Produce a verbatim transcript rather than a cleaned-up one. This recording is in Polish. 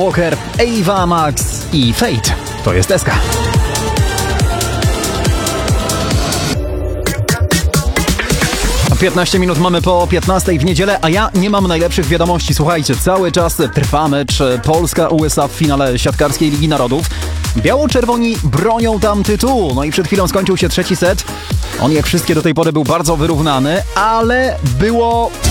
Walker, Ava Max i Fate. To jest S K. piętnaście minut mamy po piętnastej w niedzielę, a ja nie mam najlepszych wiadomości. Słuchajcie, cały czas trwa mecz Polska-U S A w finale siatkarskiej Ligi Narodów. Biało-czerwoni bronią tam tytułu. No i przed chwilą skończył się trzeci set. On jak wszystkie do tej pory był bardzo wyrównany, ale było